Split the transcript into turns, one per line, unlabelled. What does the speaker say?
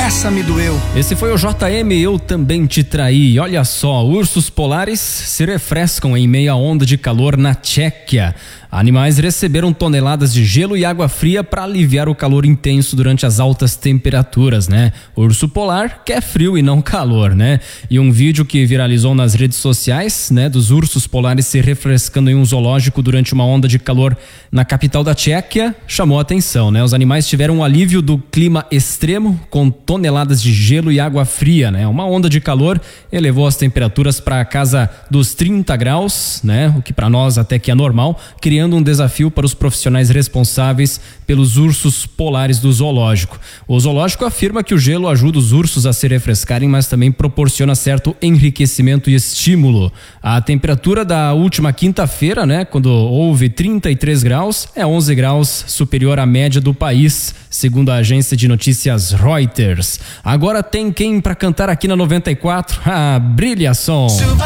essa me doeu.
Esse foi o JM, Eu Também Te Traí. Olha só, ursos polares se refrescam em meio à onda de calor na Tchequia. Animais receberam toneladas de gelo e água fria para aliviar o calor intenso durante as altas temperaturas, né? O urso polar quer frio e não calor, né? E um vídeo que viralizou nas redes sociais, né, dos ursos polares se refrescando em um zoológico durante uma onda de calor na capital da Tchequia, chamou a atenção, né? Os animais tiveram um alívio do clima extremo com toneladas de gelo e água fria, né? Uma onda de calor elevou as temperaturas para a casa dos 30 graus, né? O que para nós até que é normal, criando um desafio para os profissionais responsáveis pelos ursos polares do zoológico. O zoológico afirma que o gelo ajuda os ursos a se refrescarem, mas também proporciona certo enriquecimento e estímulo. A temperatura da última quinta-feira, né, quando houve 33 graus, é 11 graus superior à média do país, segundo a agência de notícias Reuters. Agora tem quem para cantar aqui na 94? Ah, Brilhação!